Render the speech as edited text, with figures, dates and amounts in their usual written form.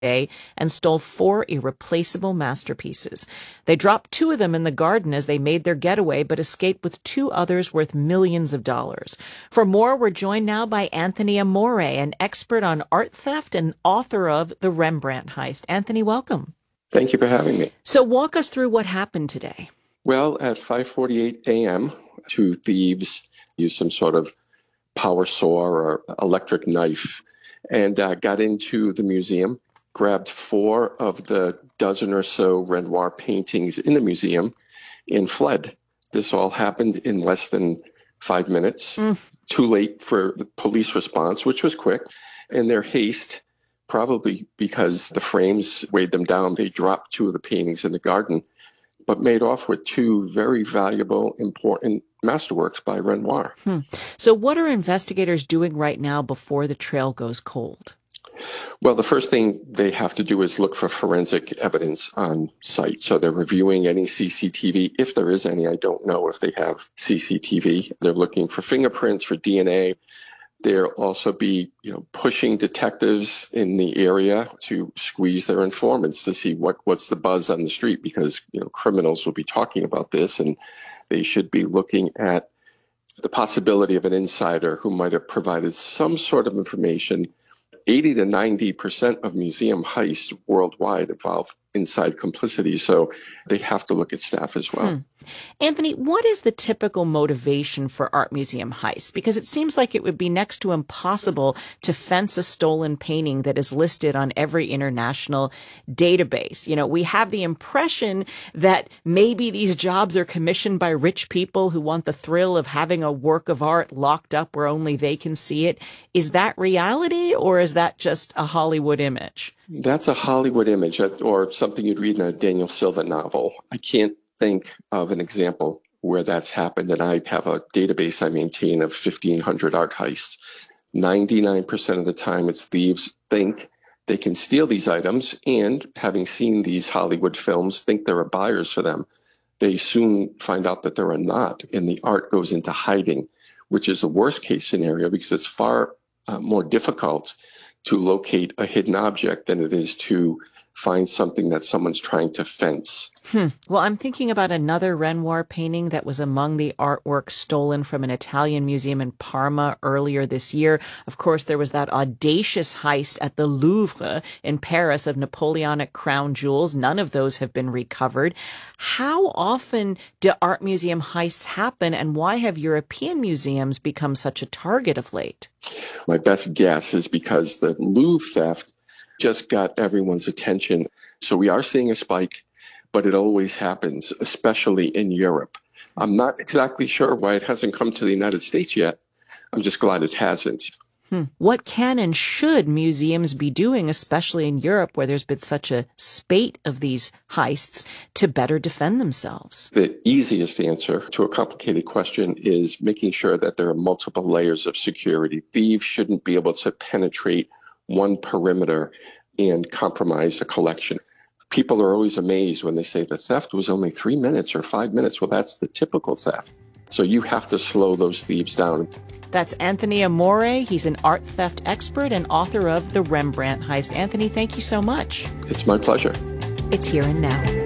and stole 4 irreplaceable masterpieces. They dropped 2 of them in the garden as they made their getaway, but escaped with 2 others worth millions of dollars. For more, we're joined now by Anthony Amore, an expert on art theft and author of The Rembrandt Heist. Anthony, welcome. Thank you for having me. So walk us through what happened today. Well, at 5:48 a.m., 2 thieves used some sort of power saw or electric knife and got into the museum, grabbed 4 of the dozen or so Renoir paintings in the museum, and fled. This all happened in less than 5 minutes. Too late for the police response, which was quick. In their haste, probably because the frames weighed them down, they dropped 2 of the paintings in the garden, but made off with 2 very valuable, important masterworks by Renoir. So what are investigators doing right now before the trail goes cold? Well, the first thing they have to do is look for forensic evidence on site. So they're reviewing any CCTV. If there is any, I don't know if they have CCTV. They're looking for fingerprints, for DNA. They'll also be, pushing detectives in the area to squeeze their informants to see what's the buzz on the street, because, criminals will be talking about this, and they should be looking at the possibility of an insider who might have provided some sort of information. 80 to 90% of museum heists worldwide involve inside complicity, so they have to look at staff as well. Anthony, what is the typical motivation for art museum heists? Because it seems like it would be next to impossible to fence a stolen painting that is listed on every international database. We have the impression that maybe these jobs are commissioned by rich people who want the thrill of having a work of art locked up where only they can see it. Is that reality, or is that just a Hollywood image? That's a Hollywood image, or something you'd read in a Daniel Silva novel. I can't think of an example where that's happened, and I have a database I maintain of 1,500 art heists. 99% of the time, it's thieves think they can steal these items, and having seen these Hollywood films, think there are buyers for them. They soon find out that there are not, and the art goes into hiding, which is the worst case scenario, because it's far more difficult to locate a hidden object than it is to find something that someone's trying to fence. Well, I'm thinking about another Renoir painting that was among the artwork stolen from an Italian museum in Parma earlier this year. Of course, there was that audacious heist at the Louvre in Paris of Napoleonic crown jewels. None of those have been recovered. How often do art museum heists happen, and why have European museums become such a target of late? My best guess is because the Louvre theft just got everyone's attention. So we are seeing a spike, but it always happens, especially in Europe. I'm not exactly sure why it hasn't come to the United States yet. I'm just glad it hasn't. What can and should museums be doing, especially in Europe, where there's been such a spate of these heists, to better defend themselves? The easiest answer to a complicated question is making sure that there are multiple layers of security. Thieves shouldn't be able to penetrate one perimeter and compromise a collection. People are always amazed when they say the theft was only 3 minutes or 5 minutes. Well, that's the typical theft. So you have to slow those thieves down. That's Anthony Amore. He's an art theft expert and author of The Rembrandt Heist. Anthony, thank you so much. It's my pleasure. It's Here and Now.